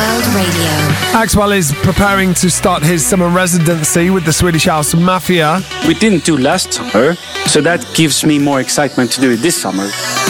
World Radio. Axwell is preparing to start his summer residency with the Swedish House Mafia. We didn't do last summer, so that gives me more excitement to do it this summer.